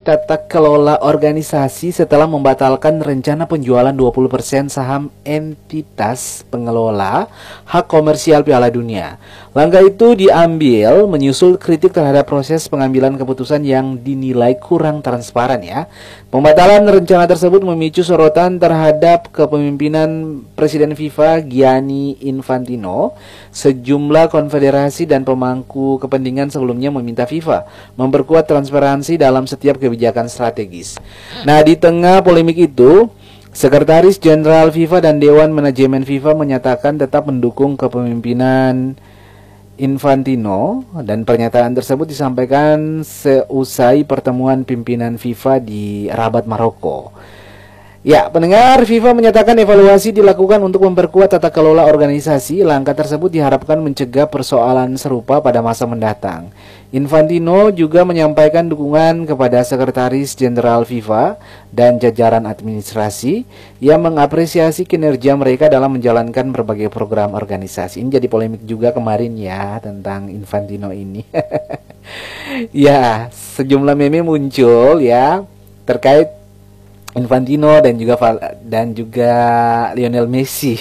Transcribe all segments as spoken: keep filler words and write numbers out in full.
tata kelola organisasi setelah membatalkan rencana penjualan dua puluh persen saham entitas pengelola hak komersial Piala Dunia. Langkah itu diambil menyusul kritik terhadap proses pengambilan keputusan yang dinilai kurang transparan ya. Pembatalan rencana tersebut memicu sorotan terhadap kepemimpinan Presiden FIFA Gianni Infantino. Sejumlah konfederasi dan pemangku kepentingan sebelumnya meminta FIFA memperkuat transparansi dalam setiap kebijakan strategis. Nah, di tengah polemik itu, Sekretaris Jenderal FIFA dan Dewan Manajemen FIFA menyatakan tetap mendukung kepemimpinan Infantino, dan pernyataan tersebut disampaikan seusai pertemuan pimpinan FIFA di Rabat, Maroko. Ya, pendengar, FIFA menyatakan evaluasi dilakukan untuk memperkuat tata kelola organisasi. Langkah tersebut diharapkan mencegah persoalan serupa pada masa mendatang. Infantino juga menyampaikan dukungan kepada Sekretaris Jenderal FIFA dan jajaran administrasi yang mengapresiasi kinerja mereka dalam menjalankan berbagai program organisasi. Ini jadi polemik juga kemarin ya tentang Infantino ini. Ya, sejumlah meme muncul ya terkait Infantino dan juga dan juga Lionel Messi.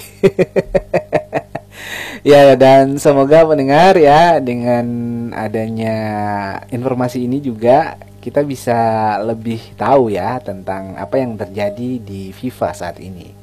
Ya, dan semoga pendengar ya, dengan adanya informasi ini juga kita bisa lebih tahu ya tentang apa yang terjadi di FIFA saat ini.